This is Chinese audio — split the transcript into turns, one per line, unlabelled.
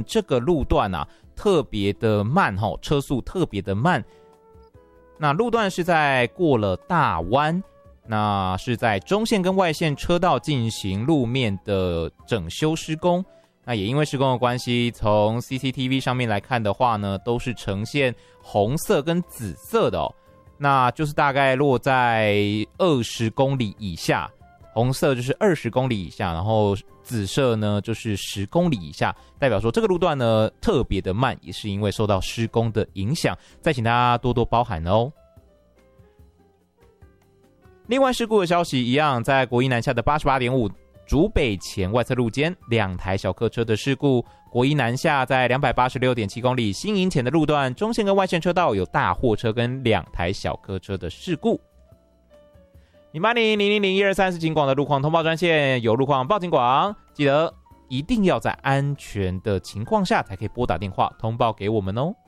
这个路段啊特别的慢车速特别的慢。那路段是在过了大湾，那是在中线跟外线车道进行路面的整修施工。那也因为施工的关系，从 CCTV 上面来看的话呢，都是呈现红色跟紫色的那就是大概落在20公里以下，红色就是20公里以下，然后紫色呢就是10公里以下，代表说这个路段呢特别的慢，也是因为受到施工的影响，再请大家多多包涵哦。另外事故的消息一样，在国一南下的 88.5 竹北前外侧路肩2台小客车的事故，国一南下在 286.7 公里新营前的路段，中线跟外线车道有大货车跟2台小客车的事故。0800000123是警广的路况通报专线，有路况报警广，记得一定要在安全的情况下才可以拨打电话通报给我们哦。